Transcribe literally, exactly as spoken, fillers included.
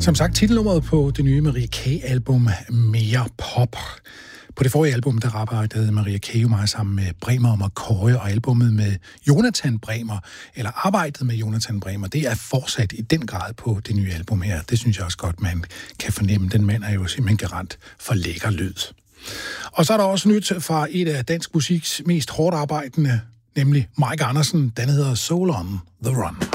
Som sagt, titelnummeret på det nye Maria K-album Mere Pop. På det forrige album, der arbejdede Maria K. jo meget sammen med Bremer og McCoy, og albumet med Jonathan Bremer, eller arbejdet med Jonathan Bremer, det er fortsat i den grad på det nye album her. Det synes jeg også godt, man kan fornemme. Den mand er jo simpelthen garant for lækker lyd. Og så er der også nyt fra et af dansk musiks mest hårdt arbejdende, nemlig Mike Andersen. Den hedder Soul on the Run.